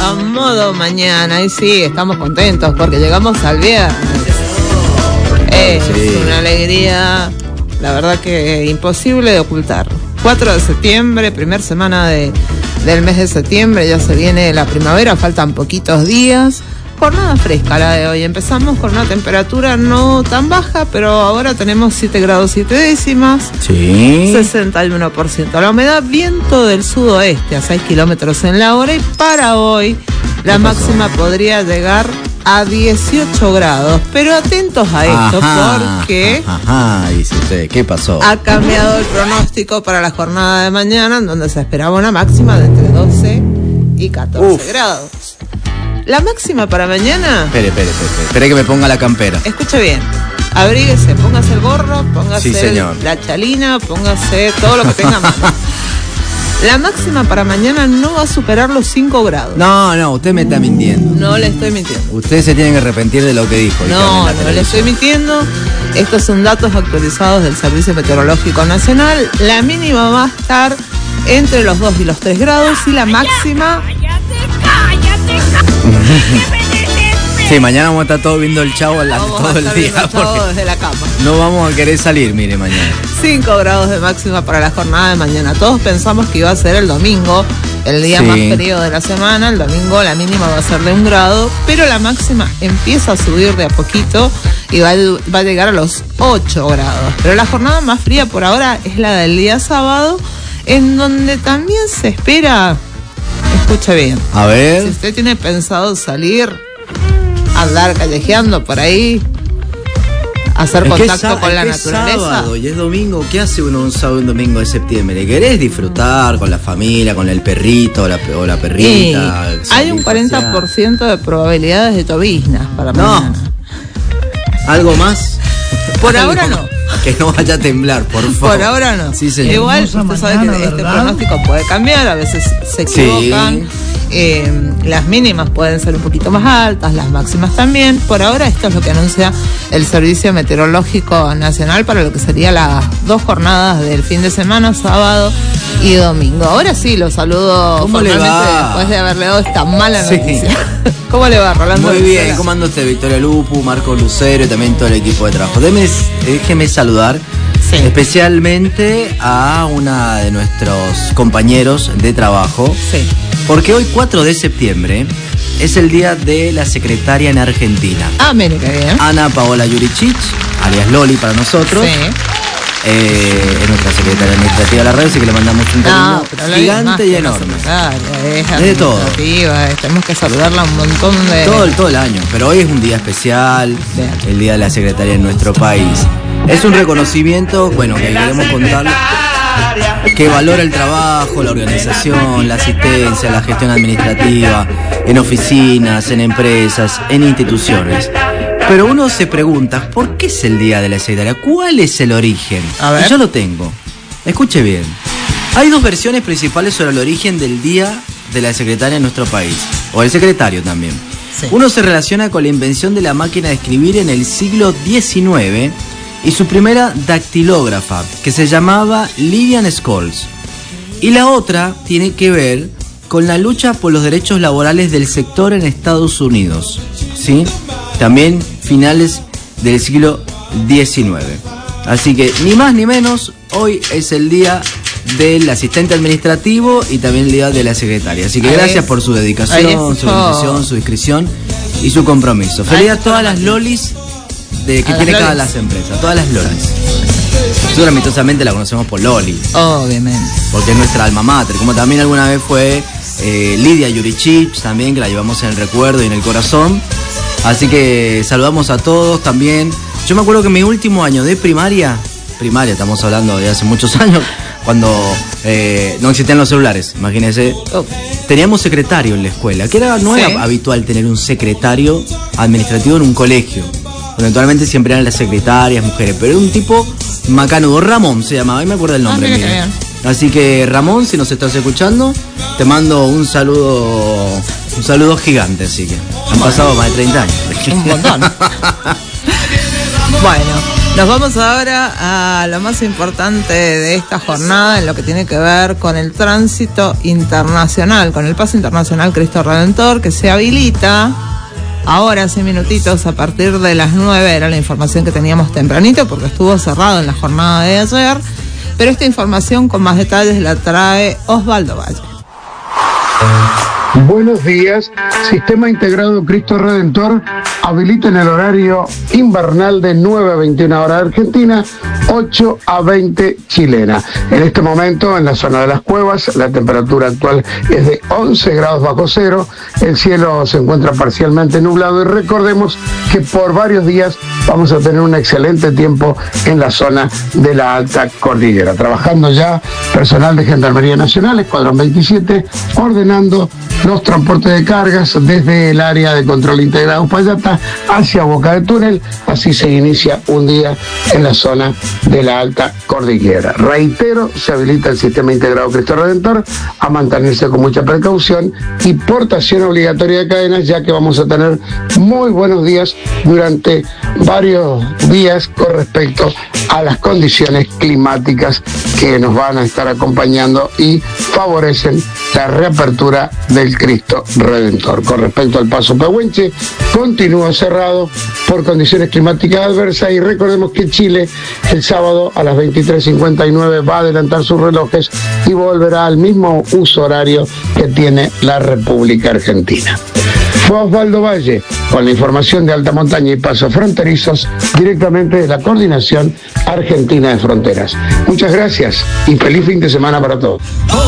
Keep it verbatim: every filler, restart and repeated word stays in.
a modo mañana. Y sí, estamos contentos porque llegamos al viernes. Es sí. una alegría, la verdad que imposible de ocultar. cuatro de septiembre, primer semana de, del mes de septiembre, ya se viene la primavera, faltan poquitos días. Jornada fresca la de hoy. Empezamos con una temperatura no tan baja, pero ahora tenemos siete grados siete décimas. Sí. sesenta y uno por ciento. La humedad, viento del sudoeste a seis kilómetros en la hora. Y para hoy, la máxima podría llegar a dieciocho grados. Pero atentos a esto, ajá, porque... Ajá, dice usted, ¿qué pasó? Ha cambiado el pronóstico para la jornada de mañana, en donde se esperaba una máxima de entre doce y catorce Uf. grados. La máxima para mañana... Espere, espere, espere, espere que me ponga la campera. Escuche bien, abríguese, póngase el gorro, póngase sí, señor. la chalina, póngase todo lo que tenga a mano. La máxima para mañana no va a superar los cinco grados. No, no, usted me está mintiendo. No le estoy mintiendo. Usted se tiene que arrepentir de lo que dijo. No, no le estoy mintiendo. Estos son datos actualizados del Servicio Meteorológico Nacional. La mínima va a estar entre los dos y los tres grados y la máxima... Sí, mañana vamos a estar todos viendo el Chavo la, todo el día. Todo desde la cama. No vamos a querer salir, mire, mañana. cinco grados de máxima para la jornada de mañana. Todos pensamos que iba a ser el domingo, el día sí. más frío de la semana. El domingo la mínima va a ser de un grado, pero la máxima empieza a subir de a poquito y va a, va a llegar a los ocho grados. Pero la jornada más fría por ahora es la del día sábado, en donde también se espera... Escuche bien. A ver. Si usted tiene pensado salir, andar callejeando por ahí, hacer contacto con la naturaleza. Es sábado y es domingo. ¿Qué hace uno un sábado y un domingo de septiembre? ¿Querés disfrutar con la familia, con el perrito o la, o la perrita? Sí. Hay un cuarenta por ciento de probabilidades de lloviznas para no. mañana. ¿Algo más? Por ahora no. Que no vaya a temblar, por favor. Por ahora no. Sí, señor. Igual usted mañana, sabe que ¿verdad? Este pronóstico puede cambiar, a veces se equivocan. Sí. Eh, las mínimas pueden ser un poquito más altas, las máximas también. Por ahora esto es lo que anuncia el Servicio Meteorológico Nacional para lo que serían las dos jornadas del fin de semana, sábado y domingo. Ahora sí, lo saludo formalmente después de haberle dado esta mala noticia. Sí. ¿Cómo le va, Rolando? Muy bien, Lucera? ¿Cómo anda usted? Victoria Lupu, Marco Lucero y también todo el equipo de trabajo. Déjeme, déjeme saludar sí. especialmente a una de nuestros compañeros de trabajo. Sí. Porque hoy, cuatro de septiembre, es el día de la secretaria en Argentina. Ah, mire qué bien. Ana Paola Juricic, alias Loli para nosotros. Sí. Eh, es nuestra secretaria administrativa de la radio, así que le mandamos un cariño no, gigante y enorme. Es, es de todo. Tenemos que saludarla un montón de... Todo, todo el año, pero hoy es un día especial, bien. El día de la secretaria en nuestro país. Es un reconocimiento, bueno, que queremos contarle, que valora el trabajo, la organización, la asistencia, la gestión administrativa, en oficinas, en empresas, en instituciones. Pero uno se pregunta, ¿por qué es el día de la secretaria? ¿Cuál es el origen? A ver. Y yo lo tengo. Escuche bien. Hay dos versiones principales sobre el origen del día de la secretaria en nuestro país. O el secretario también. Sí. Uno se relaciona con la invención de la máquina de escribir en el siglo diecinueve y su primera dactilógrafa, que se llamaba Lillian Scholes. Y la otra tiene que ver con la lucha por los derechos laborales del sector en Estados Unidos, ¿sí? También finales del siglo diecinueve. Así que ni más ni menos, hoy es el día del asistente administrativo y también el día de la secretaria. Así que ahí gracias es, por su dedicación, su dedicación, su discreción y su compromiso. Feliz a todas las lolis de que tiene cada las empresas, todas las lolis. Nosotros amistosamente la conocemos por Loli. Obviamente. Porque es nuestra alma mater, como también alguna vez fue eh, Lidia Juricic, también, que la llevamos en el recuerdo y en el corazón. Así que saludamos a todos también. Yo me acuerdo que en mi último año de primaria, primaria estamos hablando de hace muchos años, cuando eh, no existían los celulares, imagínense, oh. teníamos secretario en la escuela, que era, no ¿Sí? era habitual tener un secretario administrativo en un colegio. Eventualmente siempre eran las secretarias, mujeres, pero era un tipo macanudo, Ramón se llamaba, y me acuerdo el nombre. Ah, mira, así que Ramón, si nos estás escuchando, te mando un saludo, un saludo gigante, así que han pasado más de treinta años. Un montón. Bueno, Nos vamos ahora a lo más importante de esta jornada en lo que tiene que ver con el tránsito internacional, con el paso internacional Cristo Redentor, que se habilita ahora, hace minutitos, a partir de las nueve, era la información que teníamos tempranito, porque estuvo cerrado en la jornada de ayer, pero esta información con más detalles la trae Osvaldo Valle. Buenos días. Sistema Integrado Cristo Redentor habilita en el horario invernal de nueve a veintiuna horas argentina, ocho a veinte chilena. En este momento, en la zona de las Cuevas, la temperatura actual es de once grados bajo cero, el cielo se encuentra parcialmente nublado y recordemos que por varios días vamos a tener un excelente tiempo en la zona de la alta cordillera. Trabajando ya personal de Gendarmería Nacional, Escuadrón veintisiete, ordenando los transportes de cargas desde el área de control integrado Uspallata hacia Boca de Túnel. Así se inicia un día en la zona de la alta cordillera. Reitero, se habilita el Sistema Integrado Cristo Redentor a mantenerse con mucha precaución y portación obligatoria de cadenas, ya que vamos a tener muy buenos días durante varios días con respecto a las condiciones climáticas que nos van a estar acompañando y favorecen la reapertura del Cristo Redentor. Con respecto al paso Pehuenche, continúa cerrado por condiciones climáticas adversas y recordemos que Chile el sábado a las veintitrés cincuenta y nueve va a adelantar sus relojes y volverá al mismo uso horario que tiene la República Argentina. Fue Osvaldo Valle con la información de alta montaña y pasos fronterizos directamente de la Coordinación Argentina de Fronteras. Muchas gracias y feliz fin de semana para todos.